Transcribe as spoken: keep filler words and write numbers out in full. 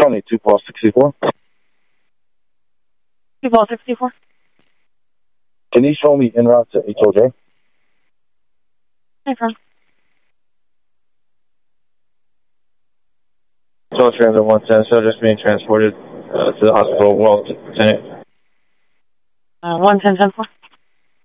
Tony, two Paul sixty-four. two Paul sixty-four. Can you show me en route to H O J? Hey, friend. Total Transit one ten, so just being transported uh, to the hospital. Well, Lieutenant. Uh, one ten ten four.